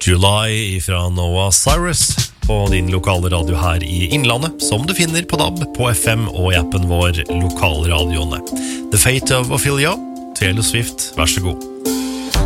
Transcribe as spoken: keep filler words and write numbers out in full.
July fra Noah Cyrus på din lokale radio her i Innlandet, som du finner på D A B, på F M og i appen vår Lokalradioene. The Fate of Ophelia, Taylor Swift, vær så god.